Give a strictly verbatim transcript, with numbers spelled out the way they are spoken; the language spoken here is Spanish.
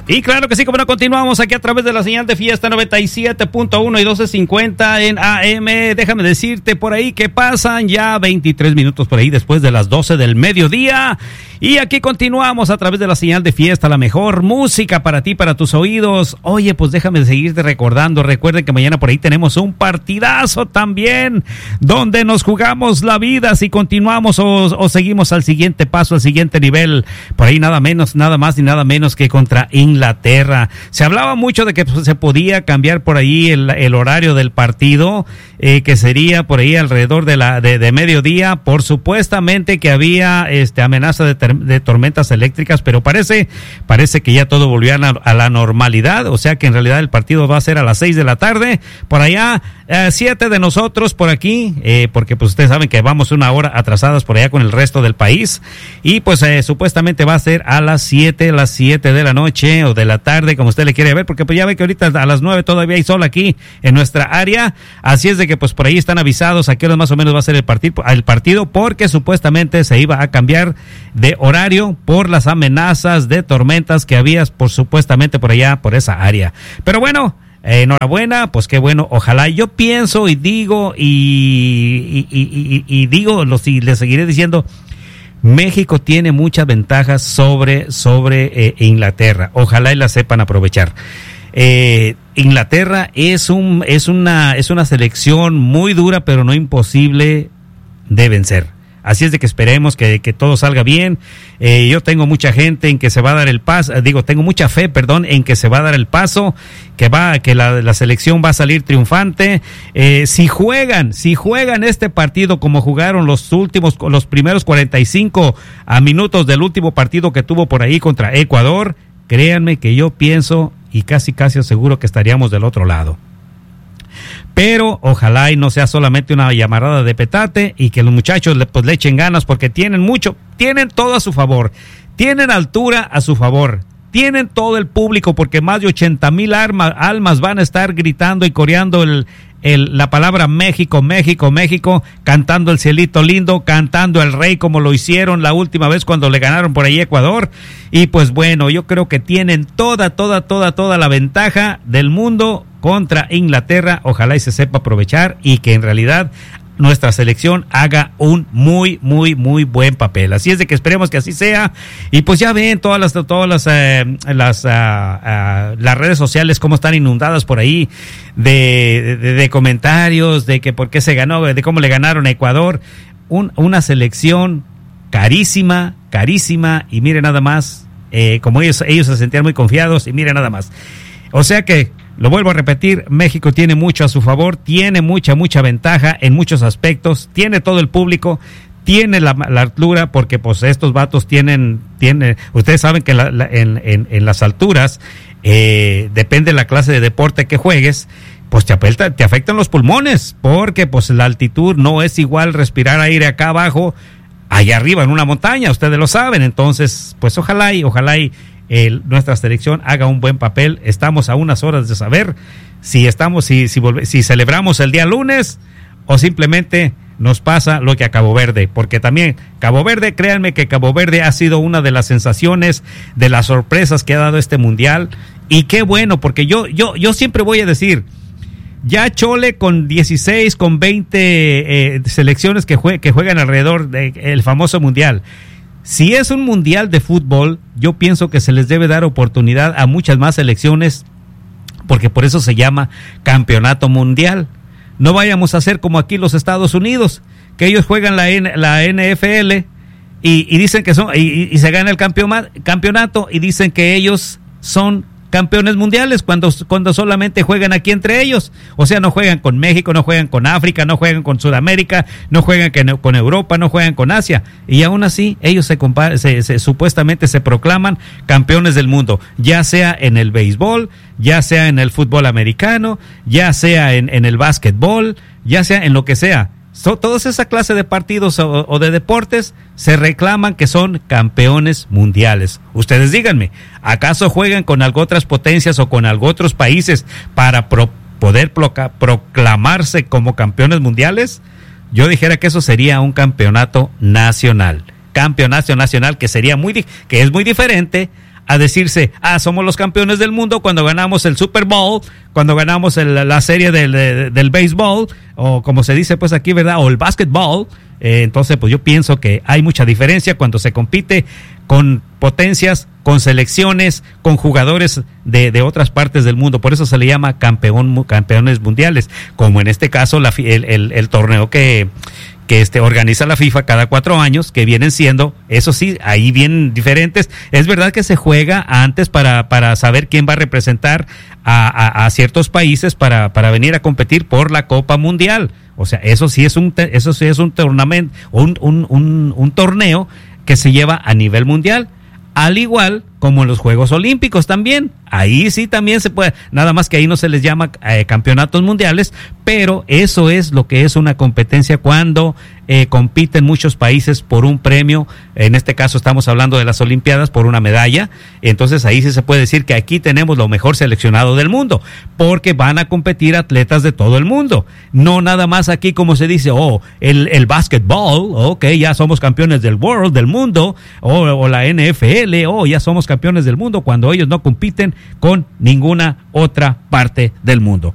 Y claro que sí, como no, continuamos aquí a través de la señal de Fiesta noventa y siete punto uno y doce cincuenta en A M. Déjame decirte por ahí que pasan ya veintitrés minutos por ahí después de las doce del mediodía. Y aquí continuamos a través de la señal de Fiesta, la mejor música para ti, para tus oídos. Oye, pues déjame seguirte recordando. Recuerden que mañana por ahí tenemos un partidazo también, donde nos jugamos la vida si continuamos o, o seguimos al siguiente paso, al siguiente nivel. Por ahí nada menos, nada más ni nada menos que contra Inglaterra. Se hablaba mucho de que pues, se podía cambiar por ahí el, el horario del partido, eh, que sería por ahí alrededor de la de, de mediodía, por supuestamente que había este amenaza de, ter, de tormentas eléctricas, pero parece parece que ya todo volvió a la, a la normalidad, o sea que en realidad el partido va a ser a las seis de la tarde, por allá eh, siete de nosotros por aquí, eh, porque pues ustedes saben que vamos una hora atrasadas por allá con el resto del país, y pues eh, supuestamente va a ser a las siete, las siete de la noche o de la tarde, como usted le quiere ver, porque pues ya ve que ahorita a las nueve todavía hay sol aquí en nuestra área, así es de que pues por ahí están avisados a qué hora más o menos va a ser el partido, el partido, porque supuestamente se iba a cambiar de horario por las amenazas de tormentas que había por supuestamente por allá, por esa área. Pero bueno, eh, enhorabuena, pues qué bueno, ojalá. Yo pienso y digo y, y, y, y, y digo, lo, y le seguiré diciendo, México tiene muchas ventajas sobre, sobre eh, Inglaterra, ojalá y la sepan aprovechar. Eh, Inglaterra es un es una es una selección muy dura, pero no imposible de vencer. Así es de que esperemos que, que todo salga bien. Eh, yo tengo mucha gente en que se va a dar el paso, digo, tengo mucha fe, perdón, en que se va a dar el paso, que va, que la, la selección va a salir triunfante. Eh, si juegan, si juegan este partido como jugaron los últimos, los primeros cuarenta y cinco a minutos del último partido que tuvo por ahí contra Ecuador, créanme que yo pienso y casi casi aseguro que estaríamos del otro lado. Pero ojalá y no sea solamente una llamarada de petate y que los muchachos le, pues, le echen ganas, porque tienen mucho, tienen todo a su favor, tienen altura a su favor, tienen todo el público, porque más de ochenta mil almas van a estar gritando y coreando el, el, la palabra México, México, México, cantando el cielito lindo, cantando el rey como lo hicieron la última vez cuando le ganaron por ahí a Ecuador. Y pues bueno, yo creo que tienen toda, toda, toda, toda la ventaja del mundo contra Inglaterra. Ojalá y se sepa aprovechar y que en realidad nuestra selección haga un muy, muy, muy buen papel. Así es de que esperemos que así sea. Y pues ya ven todas las, todas las, eh, las, uh, uh, las redes sociales cómo están inundadas por ahí de, de, de comentarios de que por qué se ganó, de cómo le ganaron a Ecuador. Un, una selección carísima, carísima, y mire nada más, eh, como ellos, ellos se sentían muy confiados, y mire nada más. O sea que, lo vuelvo a repetir, México tiene mucho a su favor, tiene mucha, mucha ventaja en muchos aspectos, tiene todo el público, tiene la, la altura, porque pues estos vatos tienen, tienen ustedes saben que la, la, en, en, en las alturas, eh, depende de la clase de deporte que juegues, pues te afecta, te afectan los pulmones, porque pues la altitud no es igual respirar aire acá abajo, allá arriba en una montaña, ustedes lo saben. Entonces, pues ojalá y, ojalá y Eh, nuestra selección haga un buen papel. Estamos a unas horas de saber si estamos, si, si, volve, si celebramos el día lunes o simplemente nos pasa lo que a Cabo Verde, porque también Cabo Verde, créanme que Cabo Verde ha sido una de las sensaciones, de las sorpresas que ha dado este mundial, y qué bueno, porque yo, yo, yo siempre voy a decir, ya Chole con dieciséis, con veinte eh, selecciones que, jue, que juegan alrededor del famoso mundial. Si es un mundial de fútbol, yo pienso que se les debe dar oportunidad a muchas más selecciones, porque por eso se llama campeonato mundial. No vayamos a hacer como aquí los Estados Unidos, que ellos juegan la, N, la N F L y, y dicen que son y, y se gana el campeonato y dicen que ellos son campeones mundiales cuando, cuando solamente juegan aquí entre ellos. O sea, no juegan con México, no juegan con África, no juegan con Sudamérica, no juegan con Europa, no juegan con Asia. Y aún así, ellos se, se, se supuestamente se proclaman campeones del mundo, ya sea en el béisbol, ya sea en el fútbol americano, ya sea en, en el básquetbol, ya sea en lo que sea. So, todas esa clase de partidos o, o de deportes se reclaman que son campeones mundiales. Ustedes díganme, ¿acaso juegan con algo otras potencias o con algo otros países para pro, poder ploca, proclamarse como campeones mundiales? Yo dijera que eso sería un campeonato nacional, campeonato nacional que sería muy que es muy diferente a decirse, ah, somos los campeones del mundo cuando ganamos el Super Bowl, cuando ganamos el, la serie del, del, del béisbol, o como se dice pues aquí, ¿verdad? O el básquetbol. Eh, entonces, pues yo pienso que hay mucha diferencia cuando se compite con potencias, con selecciones, con jugadores de, de otras partes del mundo. Por eso se le llama campeón, campeones mundiales, como en este caso la, el, el, el torneo que... que este organiza la FIFA cada cuatro años, que vienen siendo, eso sí, ahí bien diferentes. Es verdad que se juega antes para, para saber quién va a representar a, a, a ciertos países para, para venir a competir por la Copa Mundial. O sea, eso sí es un, eso sí es un tornamento, un, un, un, un torneo que se lleva a nivel mundial, al igual como en los Juegos Olímpicos también. Ahí sí también se puede, nada más que ahí no se les llama eh, campeonatos mundiales, pero eso es lo que es una competencia cuando eh, compiten muchos países por un premio. En este caso estamos hablando de las Olimpiadas, por una medalla. Entonces ahí sí se puede decir que aquí tenemos lo mejor seleccionado del mundo, porque van a competir atletas de todo el mundo. No nada más aquí como se dice, oh, el, el básquetbol, ok, ya somos campeones del world, del mundo, o, o la N F L, oh, ya somos campeones del mundo, cuando ellos no compiten con ninguna otra parte del mundo.